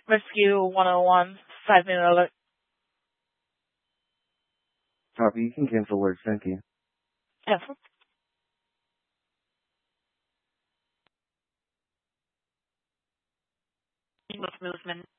Rescue 101, 5-minute alert. Copy, you can cancel alert, thank you. Cancel. Movement.